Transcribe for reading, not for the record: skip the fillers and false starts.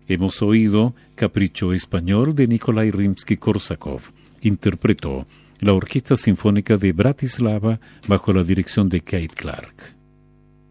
Hemos oído Capricho Español de Nikolai Rimsky-Korsakov. Interpretó la Orquesta Sinfónica de Bratislava bajo la dirección de Kate Clark.